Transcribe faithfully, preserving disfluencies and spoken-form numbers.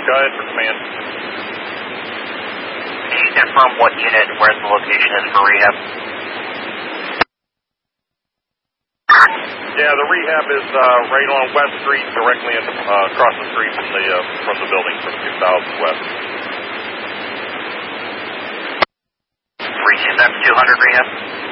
Go ahead for command. Can you confirm what unit and where the location is for rehab? Yeah, the rehab is uh, right on West Street, directly in the, uh, across the street from the uh, from the building, from two thousand West. Reaching back to two hundred rehab?